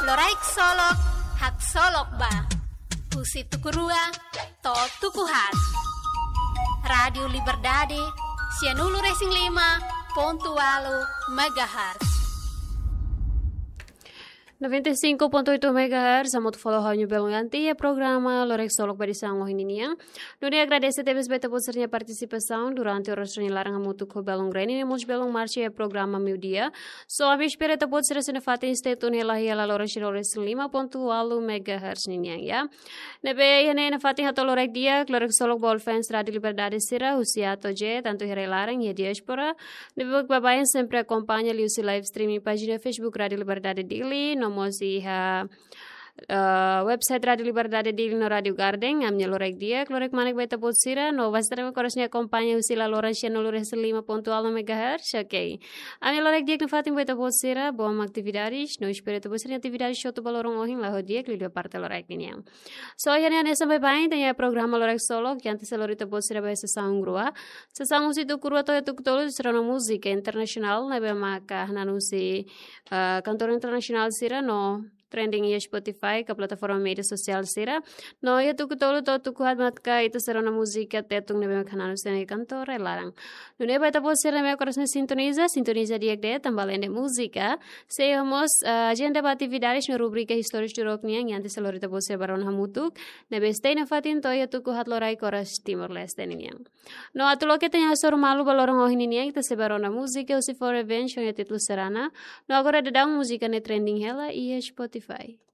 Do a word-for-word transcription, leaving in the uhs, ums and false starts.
Loraik solok, hak solok ba. Husi tukurua, to tukuhat. Radio Liberdade, Sianulu Racing lima, Pontualo, Megahertz. noventa e cinco ponto oito megahertz, a moto follow hanya belonganti é programa Lorek Solok Badisang Lohininia. Nuni agradece teves beta por sua participação durante o rastro larang moto com belong greni e mos belong marcha é programa meu dia. So a espera te pode ser sendo fato em state nela hela Lorek Solok lima ponto oito megahertz ninia ya. Nebe ya ne na fato hato Lorek dia Lorek Solok ball fans Radio Liberdade sira usia toje tanto here larang e diaspora. Nebe babayan sempre acompanha ali o live streaming página Facebook Radio Liberdade Daily. Mosi ha uh, website Radio Liberdade di no Radio Garden amnya lorek dia lorek manek beta potsira no vastra korosnya kompanya usila lorancia no lores lima ponto oito megahertz ok amnya lorek dia fatim beta potsira bom atividades no espírito potsira atividades shoto balorong ohin la hodia klilio parte lorek niya so yan yan sampai bain tanya programa lorek solo que antes lorita potsira ba sa sangrua sa sangu situ kurwa to etuk tolo serana musika internasional na be maka nanusi uh, kantor internasional sira no trending ya Spotify ke plataforma media sosial sira no ya tu kutolu to tu kuhat matka itu serana musika tetung nebe kanal sene kantor larang no nebe ta posira me korasne sintoniza sintoniza diak de tambalende musika se homos uh, agenda atividades no rubrica historis turok niang yang antes lorita posira baron hamutuk nebe stay na fatin to ya tu kuhat lorai koras Timor Leste niang no atulo que tenya sor malu balorong ohini niang ita se barona musika usi for revenge ya titlu serana no agora de dang musika ne trending hela iya Spotify